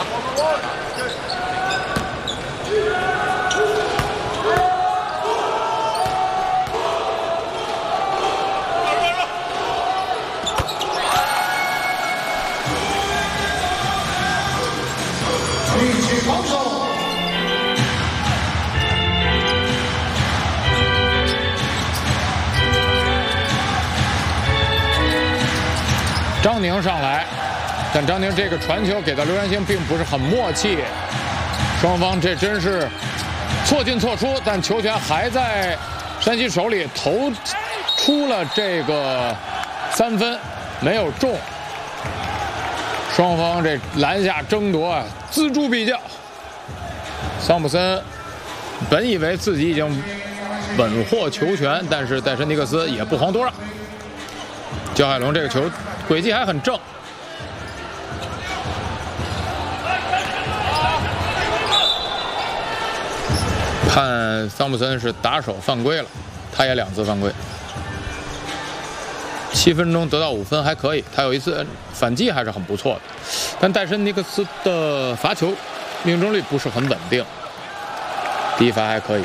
张宁上来，但张宁这个传球给到刘元星并不是很默契，双方这真是错进错出，但球权还在山西手里，投出了这个3分，没有中。双方这篮下争夺啊，锱铢必较。桑普森本以为自己已经稳获球权，但是戴申尼克斯也不遑多让。焦海龙这个球轨迹还很正，判桑普森是打手犯规了，他也2次犯规。7分钟得到5分还可以，他有一次反击还是很不错的，但戴申尼克斯的罚球命中率不是很稳定，第一罚还可以。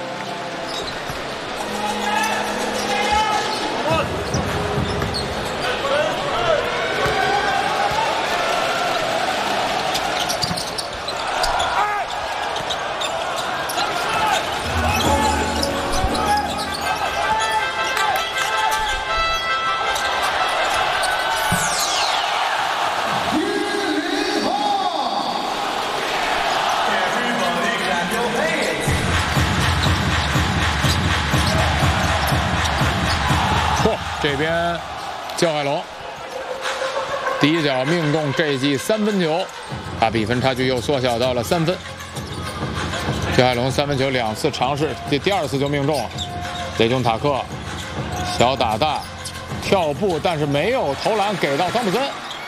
这边焦海龙第一脚命中这一记3分球，把比分差距又缩小到了3分。焦海龙3分球2次尝试，第2次就命中了。雷琼塔克小打大跳步，但是没有投篮给到汤普森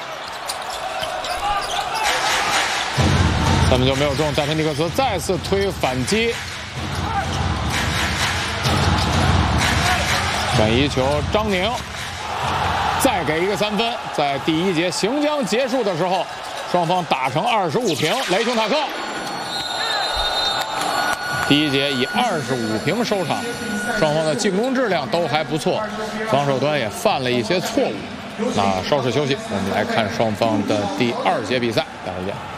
，3分球没有中。戴申尼克斯再次推反击。转移球，张宁再给一个3分。在第1节行将结束的时候，双方打成25平。雷琼塔克第1节以25平收场，双方的进攻质量都还不错，防守端也犯了一些错误。那稍事休息，我们来看双方的第2节比赛，待会儿见。